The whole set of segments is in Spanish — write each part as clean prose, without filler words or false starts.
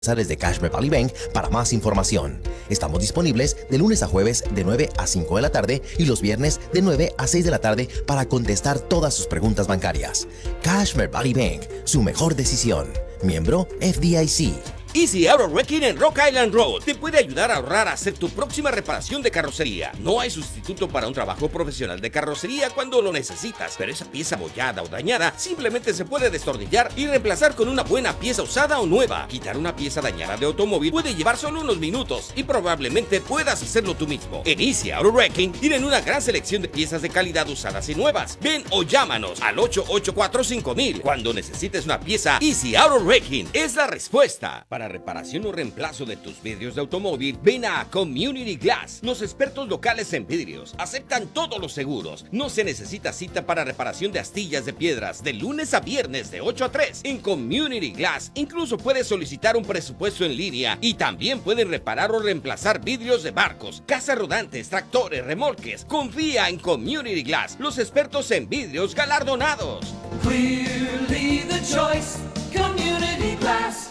de Cashmere Valley Bank para más información. Estamos disponibles de lunes a jueves de 9 a 5 de la tarde y los viernes de 9 a 6 de la tarde para contestar todas sus preguntas bancarias. Cashmere Valley Bank, su mejor decisión. Miembro FDIC. Easy Auto Wrecking en Rock Island Road te puede ayudar a ahorrar a hacer tu próxima reparación de carrocería. No hay sustituto para un trabajo profesional de carrocería cuando lo necesitas, pero esa pieza abollada o dañada simplemente se puede destornillar y reemplazar con una buena pieza usada o nueva. Quitar una pieza dañada de automóvil puede llevar solo unos minutos y probablemente puedas hacerlo tú mismo. En Easy Auto Wrecking tienen una gran selección de piezas de calidad usadas y nuevas. Ven o llámanos al 884-5000. Cuando necesites una pieza, Easy Auto Wrecking es la respuesta. Para reparación o reemplazo de tus vidrios de automóvil, ven a Community Glass. Los expertos locales en vidrios aceptan todos los seguros. No se necesita cita para reparación de astillas de piedras de lunes a viernes de 8 a 3. En Community Glass incluso puedes solicitar un presupuesto en línea y también pueden reparar o reemplazar vidrios de barcos, casas rodantes, tractores, remolques. Confía en Community Glass, los expertos en vidrios galardonados. Clearly the choice, Community Glass.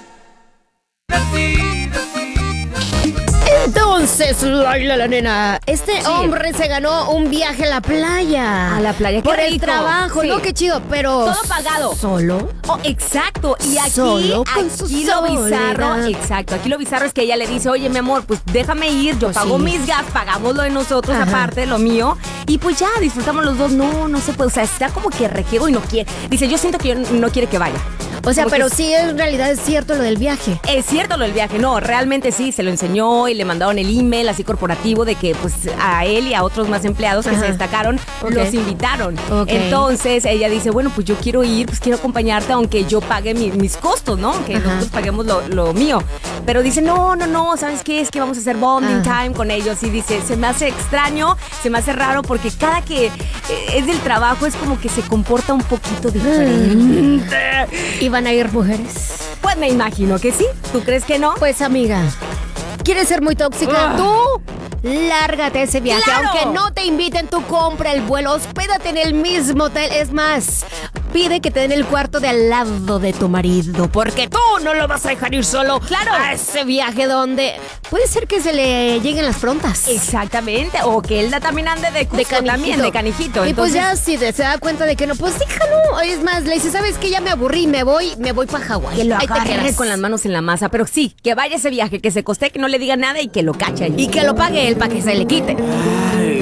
Entonces, la nena, hombre se ganó un viaje a la playa. A la playa, qué por el rico. trabajo, Sí. ¿no? Qué chido, pero... Todo pagado. ¿Solo? Oh, exacto. Y aquí, Solo con su aquí lo bizarro, soledad. exacto. Aquí lo bizarro es que ella le dice, oye, mi amor, pues déjame ir, yo Pues pago sí. mis gas, pagamos lo de nosotros Ajá. aparte, lo mío. Y pues ya, disfrutamos los dos. No se puede, o sea, está como que requiero y no quiere. Dice, yo siento que no quiere que vaya. O sea, Como pero que sí, en realidad es cierto lo del viaje. Es cierto lo del viaje, no, realmente sí, se lo enseñó y le mandaron el email así corporativo de que pues a él y a otros más empleados que Ajá. se destacaron, Ok. los invitaron. Ok. Entonces ella dice, bueno, pues yo quiero ir, pues quiero acompañarte aunque yo pague mis costos, ¿no? Que Ajá. nosotros paguemos lo mío. Pero dice, no, ¿sabes qué? Es que vamos a hacer bonding Ajá. time con ellos. Y dice, se me hace extraño, se me hace raro porque cada que es del trabajo es como que se comporta un poquito diferente. ¿Y van a ir mujeres? Pues me imagino que sí. ¿Tú crees que no? Pues, amiga, ¿quieres ser muy tóxica? Tú, lárgate ese viaje. ¡Claro! Aunque no te inviten, tú compra el vuelo, hospédate en el mismo hotel. Es más, pide que te den el cuarto de al lado de tu marido, porque tú no lo vas a dejar ir solo. ¡Claro! A ese viaje donde puede ser que se le lleguen las frontas. Exactamente, o que él también ande de Cusco también, de canijito. Y pues Entonces, ya si se da cuenta de que no, pues déjalo. Es más, le dice, ¿sabes qué? Ya me aburrí, me voy para Hawái. que lo Ahí te agarre quedas. con las manos en la masa. Pero sí, que vaya ese viaje, que se coste, que no le diga nada y que lo cache allí. Y que lo pague él para que se le quite.